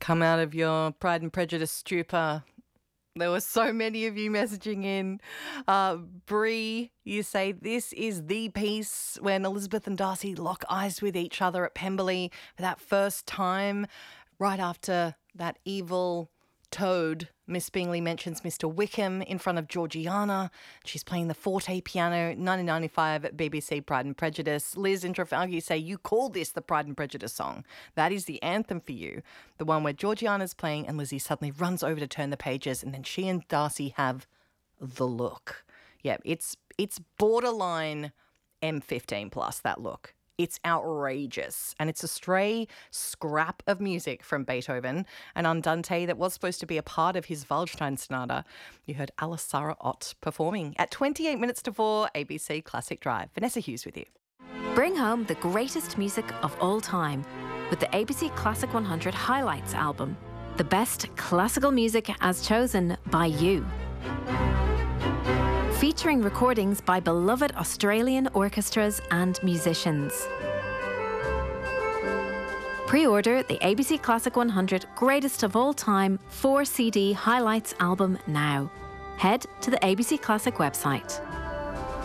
Come out of your Pride and Prejudice stupor. There were so many of you messaging in. Bree, you say this is the piece when Elizabeth and Darcy lock eyes with each other at Pemberley for that first time, right after that evil Toad. Miss Bingley mentions Mr. Wickham in front of Georgiana. She's playing the forte piano, 1995 at BBC Pride and Prejudice. Liz in Trafalgar, you say you call this the Pride and Prejudice song. That is the anthem for you. The one where Georgiana's playing and Lizzie suddenly runs over to turn the pages and then she and Darcy have the look. Yeah, it's borderline M15 plus, that look. It's outrageous. And it's a stray scrap of music from Beethoven, an andante that was supposed to be a part of his Waldstein Sonata. You heard Alessara Ott performing at 28 minutes to 4, ABC Classic Drive. Vanessa Hughes with you. Bring home the greatest music of all time with the ABC Classic 100 Highlights album. The best classical music as chosen by you. Featuring recordings by beloved Australian orchestras and musicians. Pre-order the ABC Classic 100 Greatest of All Time 4-CD Highlights album now. Head to the ABC Classic website.